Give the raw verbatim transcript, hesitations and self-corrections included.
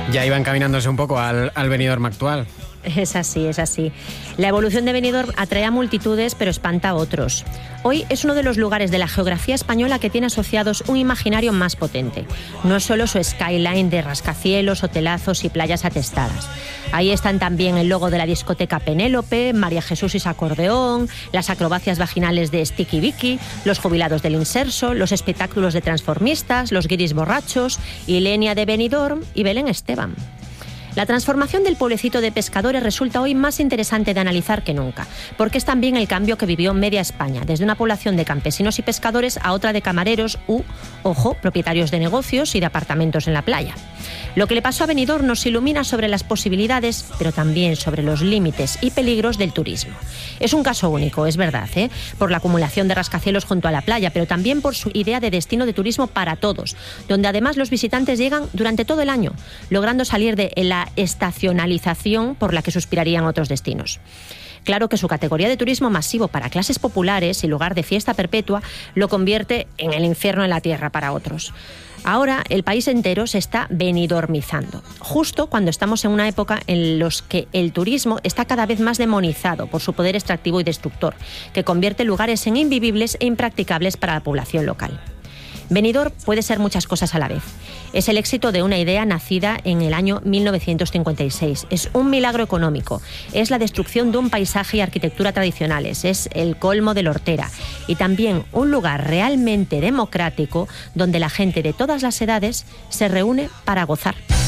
Ya iba encaminándose un poco al, al Benidorm actual. Es así, es así. La evolución de Benidorm atrae a multitudes, pero espanta a otros. Hoy es uno de los lugares de la geografía española que tiene asociados un imaginario más potente. No es solo su skyline de rascacielos, hotelazos y playas atestadas. Ahí están también el logo de la discoteca Penélope, María Jesús y su acordeón, las acrobacias vaginales de Sticky Vicky, los jubilados del Inserso, los espectáculos de transformistas, los guiris borrachos, Ilenia de Benidorm y Belén Esteban. La transformación del pueblecito de pescadores resulta hoy más interesante de analizar que nunca, porque es también el cambio que vivió media España, desde una población de campesinos y pescadores a otra de camareros u, ojo, propietarios de negocios y de apartamentos en la playa. Lo que le pasó a Benidorm nos ilumina sobre las posibilidades, pero también sobre los límites y peligros del turismo. Es un caso único, es verdad, ¿eh? por la acumulación de rascacielos junto a la playa, pero también por su idea de destino de turismo para todos, donde además los visitantes llegan durante todo el año, logrando salir de la estacionalización por la que suspirarían otros destinos. Claro que su categoría de turismo masivo para clases populares y lugar de fiesta perpetua lo convierte en el infierno en la tierra para otros. Ahora el país entero se está benidormizando, justo cuando estamos en una época en la que el turismo está cada vez más demonizado por su poder extractivo y destructor, que convierte lugares en invivibles e impracticables para la población local. Benidorm puede ser muchas cosas a la vez. Es el éxito de una idea nacida en el año mil novecientos cincuenta y seis. Es un milagro económico. Es la destrucción de un paisaje y arquitectura tradicionales. Es el colmo de la hortera. Y también un lugar realmente democrático donde la gente de todas las edades se reúne para gozar.